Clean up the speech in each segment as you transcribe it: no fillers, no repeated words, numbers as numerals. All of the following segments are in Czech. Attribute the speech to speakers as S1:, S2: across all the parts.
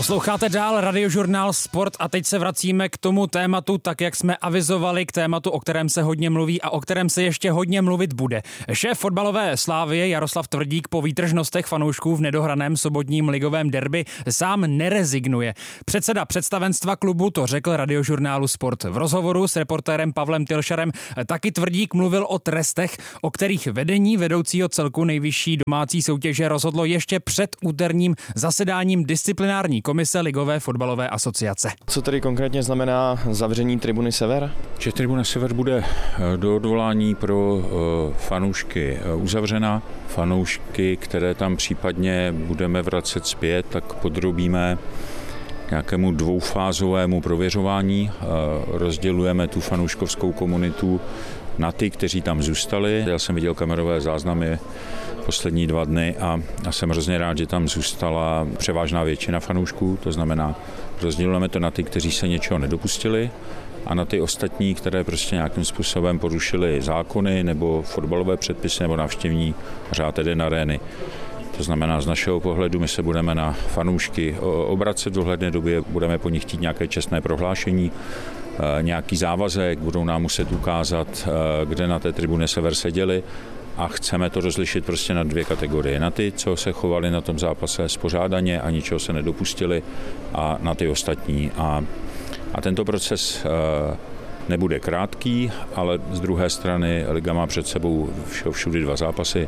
S1: Posloucháte dál Radiožurnál Sport a teď se vracíme k tomu tématu, tak jak jsme avizovali, k tématu, o kterém se hodně mluví a o kterém se ještě hodně mluvit bude. Šéf fotbalové Slavie Jaroslav Tvrdík po výtržnostech fanoušků v nedohraném sobotním ligovém derby sám nerezignuje. Předseda představenstva klubu to řekl Radiožurnálu Sport. V rozhovoru s reportérem Pavlem Tylšarem taky Tvrdík mluvil o trestech, o kterých vedení vedoucího celku nejvyšší domácí soutěže rozhodlo ještě před úterním zasedáním disciplinární komise Ligové fotbalové asociace.
S2: Co tedy konkrétně znamená zavření tribuny Sever?
S3: Že tribuna Sever bude do odvolání pro fanoušky uzavřena. Fanoušky, které tam případně budeme vracet zpět, tak podrobíme nějakému dvoufázovému prověřování. Rozdělujeme tu fanouškovskou komunitu na ty, kteří tam zůstali. Já jsem viděl kamerové záznamy poslední 2 dny a jsem hrozně rád, že tam zůstala převážná většina fanoušků. To znamená, rozdělujeme to na ty, kteří se něčeho nedopustili, a na ty ostatní, které prostě nějakým způsobem porušili zákony nebo fotbalové předpisy nebo návštěvní řád jeden arény. To znamená, z našeho pohledu my se budeme na fanoušky obracet v dohledné době, budeme po nich chtít nějaké čestné prohlášení, nějaký závazek, budou nám muset ukázat, kde na té tribuně Sever seděli, a chceme to rozlišit prostě na 2 kategorie. Na ty, co se chovali na tom zápase spořádaně a ničeho se nedopustili, a na ty ostatní. A tento proces nebude krátký, ale z druhé strany liga má před sebou všudy 2 zápasy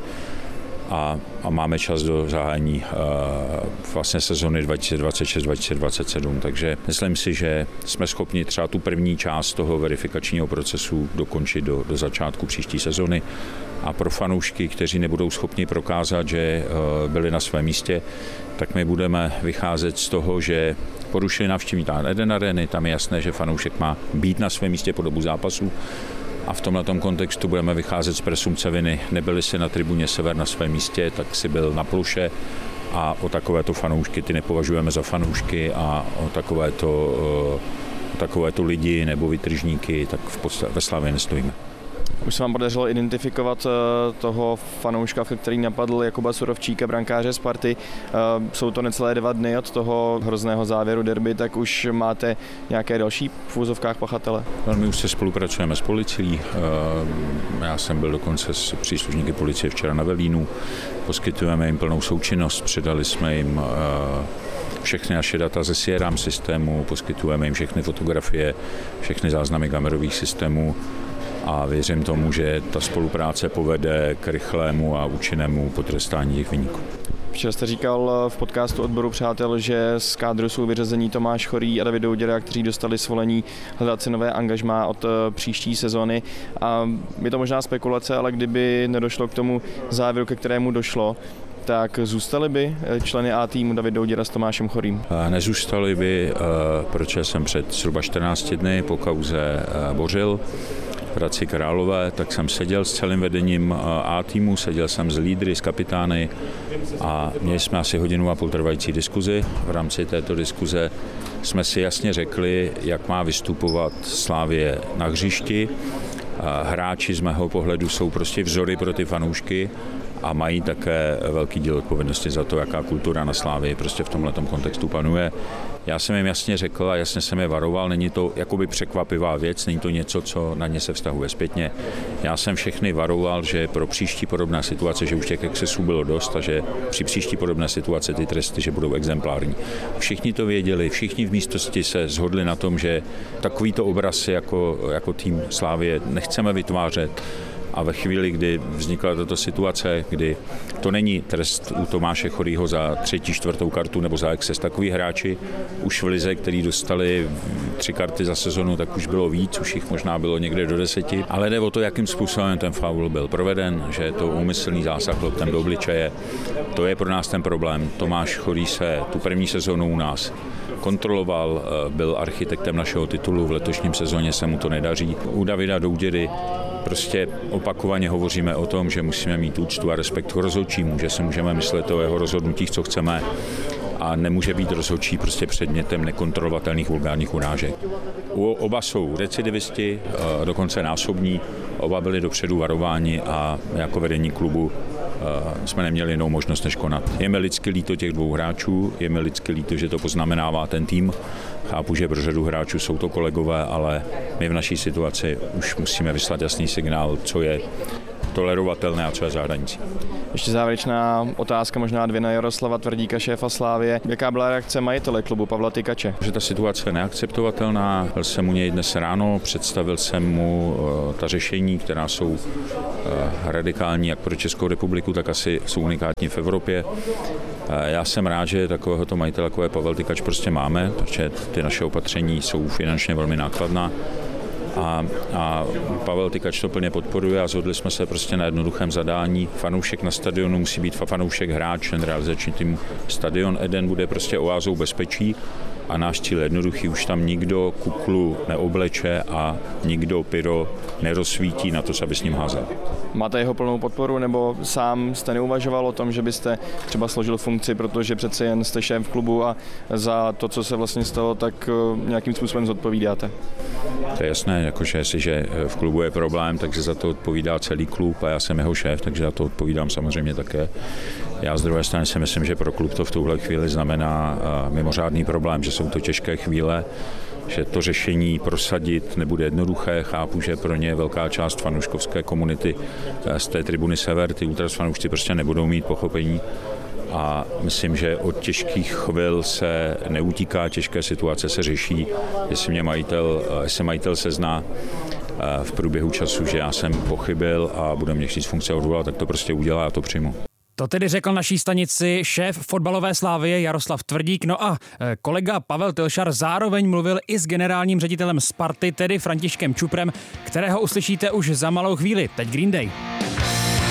S3: a máme čas do zahájení vlastně sezony 2026-2027, takže myslím si, že jsme schopni třeba tu první část toho verifikačního procesu dokončit do začátku příští sezony. A pro fanoušky, kteří nebudou schopni prokázat, že byli na svém místě, tak my budeme vycházet z toho, že porušili návštěvní jeden arény, tam je jasné, že fanoušek má být na svém místě po dobu zápasu. A v tomhletom kontextu budeme vycházet z presumpce viny. Nebyli si na tribuně Sever na svém místě, tak si byl na ploše, a o takovéto fanoušky ty nepovažujeme za fanoušky, a o takovéto lidi nebo vytržníky tak ve Slavii nestojíme.
S2: Už se vám podařilo identifikovat toho fanouška, který napadl Jakuba Surovčíka, brankáře Sparty. Jsou to necelé 2 dny od toho hrozného závěru derby, tak už máte nějaké další v úzovkách pachatele?
S3: My už se spolupracujeme s policií. Já jsem byl dokonce s příslušníky policie včera na Velínu. Poskytujeme jim plnou součinnost, předali jsme jim všechny naše data ze CRM systému, poskytujeme jim všechny fotografie, všechny záznamy kamerových systémů. A věřím tomu, že ta spolupráce povede k rychlému a účinnému potrestání těch viníků.
S2: Včera jste říkal v podcastu Odboru přátel, že z kádru jsou vyřazení Tomáš Chorý a David Douděra, kteří dostali svolení hledat si nové angažmá od příští sezóny. A je to možná spekulace, ale kdyby nedošlo k tomu závěru, ke kterému došlo, tak zůstali by členy A týmu David Douděra s Tomášem Chorým?
S3: Nezůstali by, protože jsem před zhruba 14 dny po kauze Bořil v Hradci Králové, tak jsem seděl s celým vedením A týmu, seděl jsem s lídry, s kapitány a měli jsme asi 1,5 hodiny trvající diskuzi. V rámci této diskuze jsme si jasně řekli, jak má vystupovat Slavie na hřišti. Hráči z mého pohledu jsou prostě vzory pro ty fanoušky a mají také velký díl odpovědnosti za to, jaká kultura na Slavii prostě v tomhletom kontextu panuje. Já jsem jim jasně řekl a jasně jsem je varoval, není to jakoby překvapivá věc, není to něco, co na ně se vztahuje zpětně. Já jsem všechny varoval, že pro příští podobné situace, že už těch excesů bylo dost a že při příští podobné situace ty tresty, že budou exemplární. Všichni to věděli, všichni v místnosti se shodli na tom, že takovýto obraz jako tým Slavie nechceme vytvářet. A ve chvíli, kdy vznikla tato situace, kdy to není trest u Tomáše Chorýho za 3., 4. kartu nebo za exces, takový hráči už v lize, který dostali 3 karty za sezonu, tak už bylo víc, už jich možná bylo někde do 10. Ale jde o to, jakým způsobem ten faul byl proveden, že je to úmyslný zásah loktem do obličeje. To je pro nás ten problém. Tomáš Chorý se tu první sezonu u nás kontroloval, byl architektem našeho titulu, v letošním sezóně se mu to nedaří. U Davida Douděry prostě opakovaně hovoříme o tom, že musíme mít úctu a respekt k rozhodčímu, že si můžeme myslet o jeho rozhodnutích, co chceme, a nemůže být rozhodčí prostě předmětem nekontrolovatelných vulgárních urážek. Oba jsou recidivisti, dokonce násobní, oba byli dopředu varováni a jako vedení klubu jsme neměli jinou možnost než konat. Je mi lidsky líto těch dvou hráčů, je mi lidsky líto, že to poznamenává ten tým. Chápu, že pro řadu hráčů jsou to kolegové, ale my v naší situaci už musíme vyslat jasný signál, co je tolerovatelné a co je za hranicí.
S2: Ještě závěrečná otázka, možná dvě na Jaroslava Tvrdíka, šéfa Slávie. Jaká byla reakce majitele klubu Pavla Tykače?
S3: Že ta situace je neakceptovatelná. Byl jsem u něj dnes ráno, představil jsem mu ta řešení, která jsou radikální jak pro Českou republiku, tak asi jsou unikátní v Evropě. Já jsem rád, že takovéhoto majitele, jako je Pavel Tykač, prostě máme, protože ty naše opatření jsou finančně velmi nákladná. A Pavel Tykač to plně podporuje a shodli jsme se prostě na jednoduchém zadání. Fanoušek na stadionu musí být fanoušek hráč, ten realizační tým. Stadion Eden bude prostě oázou bezpečí a náš cíl je jednoduchý, už tam nikdo kuklu neobleče a nikdo pyro nerozsvítí na to, aby s ním házel.
S2: Máte jeho plnou podporu, nebo sám jste neuvažoval o tom, že byste třeba složil funkci, protože přece jen jste šéf klubu a za to, co se vlastně stalo, tak nějakým způsobem zodpovídáte?
S3: To je jasné, jakože jestliže v klubu je problém, takže za to odpovídá celý klub a já jsem jeho šéf, takže za to odpovídám samozřejmě také. Já z druhé strany si myslím, že pro klub to v tuhle chvíli znamená mimořádný problém, že jsou to těžké chvíle, že to řešení prosadit nebude jednoduché. Chápu, že pro ně velká část fanouškovské komunity z té tribuny Sever, ty ultras fanoušci prostě nebudou mít pochopení. A myslím, že od těžkých chvil se neutíká, těžké situace se řeší. Jestli majitel sezná v průběhu času, že já jsem pochybil a bude mě chtít z funkce odvolat, tak to prostě udělá a to přijmu.
S1: To tedy řekl naší stanici šéf fotbalové Slávie Jaroslav Tvrdík. No a kolega Pavel Tylšar zároveň mluvil i s generálním ředitelem Sparty, tedy Františkem Čuprem, kterého uslyšíte už za malou chvíli. Teď Green Day.